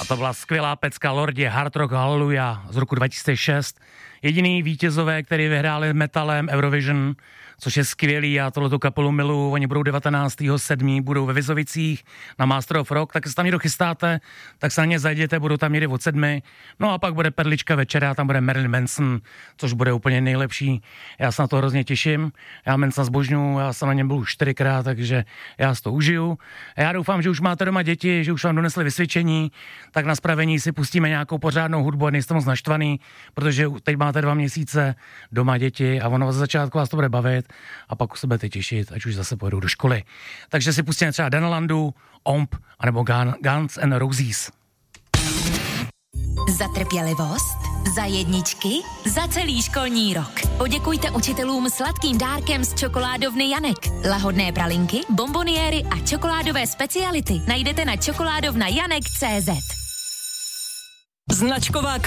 to byla skvělá pecka Lordi Hard Rock Hallelujah z roku 2006. Jediný vítězové, který vyhráli metalem Eurovision, což je skvělý, já tohleto kapelu miluju, oni budou 19.7. budou ve Vizovicích na Master of Rock, tak se tam někdo chystáte, tak se na ně zajděte, budou tam někdy od 7. No a pak bude perlička večera, tam bude Marilyn Manson, což bude úplně nejlepší. Já se na to hrozně těším, já Mansona zbožňuju, já jsem na něm byl už 4krát, takže já si to užiju. A já doufám, že už máte doma děti, že už vám donesli vysvědčení, tak na spravení si pustíme nějakou pořádnou hudbu a nejste moc naštvaný, protože teď máte 2 měsíce doma děti a ono ze začátku vás to bude bavit a pak se budete těšit, ať už zase pojedou do školy. Takže si pustíme třeba Danalandu, Omp, anebo Guns N' Roses. Za trpělivost, za jedničky, za celý školní rok. Poděkujte učitelům sladkým dárkem z čokoládovny Janek. Lahodné pralinky, bonboniéry a čokoládové speciality najdete na čokoládovnajanek.cz. Značková